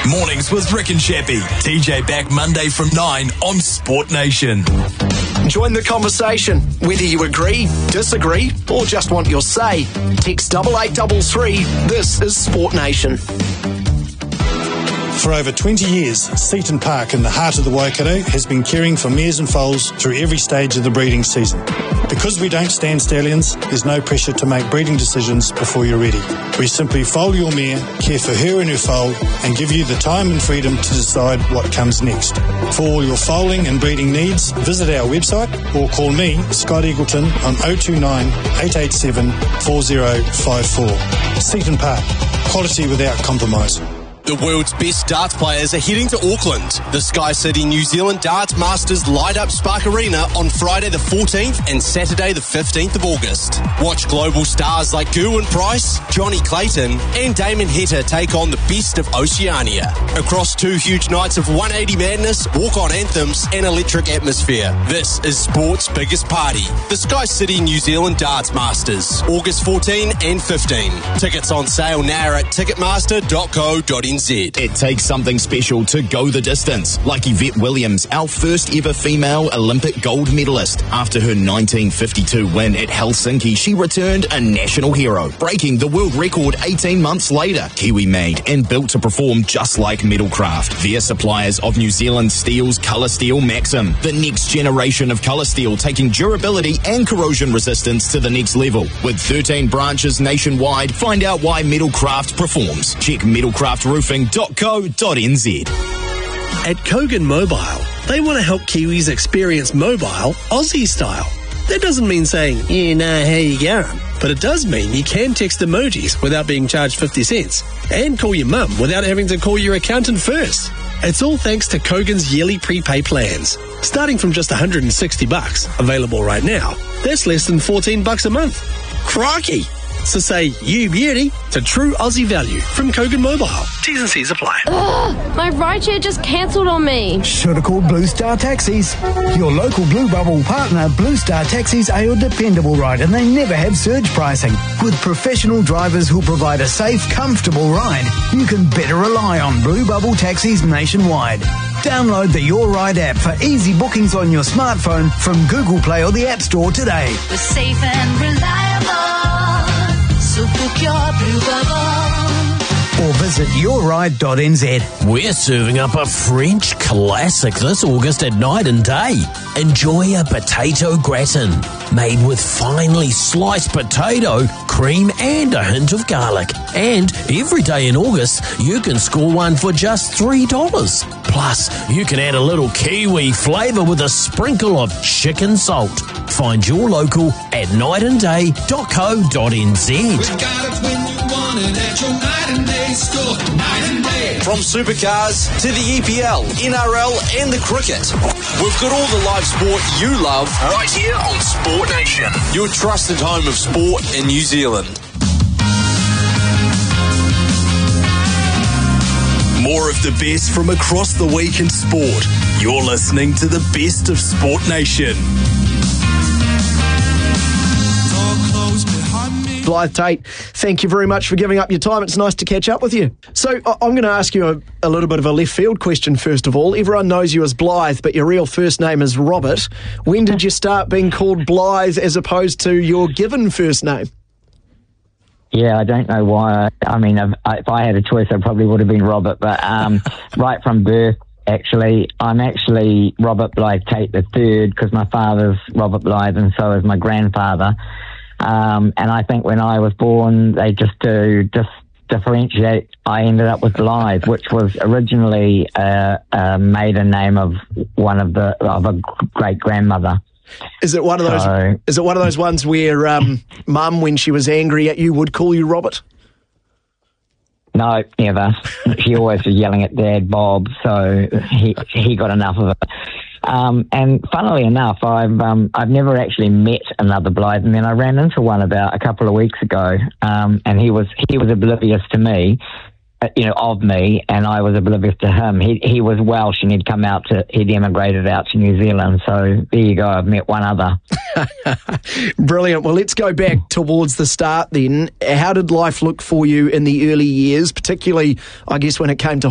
Mornings with Rick and Chappie. TJ back Monday from 9 on Sport Nation. Join the conversation. Whether you agree, disagree, or just want your say, text 8833. This is Sport Nation. For over 20 years, Seaton Park in the heart of the Waikato has been caring for mares and foals through every stage of the breeding season. Because we don't stand stallions, there's no pressure to make breeding decisions before you're ready. We simply foal your mare, care for her and her foal, and give you the time and freedom to decide what comes next. For all your foaling and breeding needs, visit our website or call me, Scott Eagleton, on 029 887 4054. Seaton Park, quality without compromise. The world's best darts players are heading to Auckland. The Sky City New Zealand Darts Masters light up Spark Arena on Friday the 14th and Saturday the 15th of August. Watch global stars like Gerwyn Price, Johnny Clayton and Damon Heta take on the best of Oceania. Across 2 huge nights of 180 madness, walk-on anthems and electric atmosphere. This is sport's biggest party. The Sky City New Zealand Darts Masters, August 14 and 15. Tickets on sale now at ticketmaster.co.nz. It takes something special to go the distance, like Yvette Williams, our first ever female Olympic gold medalist. After her 1952 win at Helsinki, she returned a national hero, breaking the world record 18 months later. Kiwi made and built to perform just like Metalcraft. They're suppliers of New Zealand Steel's Colour Steel Maxim, the next generation of colour steel, taking durability and corrosion resistance to the next level. With 13 branches nationwide, find out why Metalcraft performs. Check metalcraftroofing.co.nz. At Kogan Mobile, they want to help Kiwis experience mobile Aussie style. That doesn't mean saying, yeah, nah, how you going? But it does mean you can text emojis without being charged 50 cents and call your mum without having to call your accountant first. It's all thanks to Kogan's yearly prepay plans. Starting from just $160, available right now, that's less than $14 a month. Crikey! So say you beauty to true Aussie value from Kogan Mobile. T's and C's apply. Ugh, my rideshare just cancelled on me. Should have called Blue Star Taxis. Your local Blue Bubble partner, Blue Star Taxis, are your dependable ride, and they never have surge pricing. With professional drivers who'll provide a safe, comfortable ride, you can better rely on Blue Bubble Taxis nationwide. Download the Your Ride app for easy bookings on your smartphone from Google Play or the App Store today. We're safe and reliable. So book your Blue Bubble. Or visit yourride.nz. We're serving up a French classic this August at Night and Day. Enjoy a potato gratin made with finely sliced potato, cream and a hint of garlic. And every day in August, you can score one for just $3. Plus, you can add a little Kiwi flavour with a sprinkle of chicken salt. Find your local at nightandday.co.nz. We've got it when you want it at your Night and Day store. Night and Day. From supercars to the EPL, NRL and the cricket, we've got all the live sport you love right here on Sport Nation, your trusted home of sport in New Zealand. More of the best from across the week in sport. You're listening to the best of Sport Nation. Blythe Tate, thank you very much for giving up your time. It's nice to catch up with you. So I'm going to ask you a little bit of a left field question first of all. Everyone knows you as Blythe, but your real first name is Robert. When did you start being called Blythe as opposed to your given first name? Yeah, I don't know why. I mean, if I had a choice, I probably would have been Robert. But right from birth, actually, I'm actually Robert Blythe Tate III because my father's Robert Blythe and so is my grandfather. And I think when I was born, they just differentiate, I ended up with Blythe, which was originally a maiden name of a great grandmother. Is it one of those? Is it one of those ones where Mum, when she was angry at you, would call you Robert? No, never. She always was yelling at Dad, Bob, so he got enough of it. And funnily enough, I've never actually met another Blythe, and then I ran into one about a couple of weeks ago, and he was oblivious to me, of me, and I was oblivious to him. He was Welsh, and he'd emigrated out to New Zealand. So there you go. I've met one other. Brilliant. Well, let's go back towards the start then. How did life look for you in the early years, particularly, I guess, when it came to